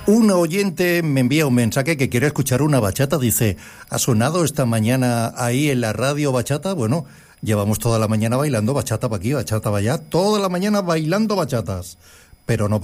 Un oyente me envía un mensaje que quiere escuchar una bachata. Dice, ¿ha sonado esta mañana ahí en la radio bachata? Bueno, llevamos toda la mañana bailando bachata para aquí, bachata para allá. Toda la mañana bailando bachatas. Pero no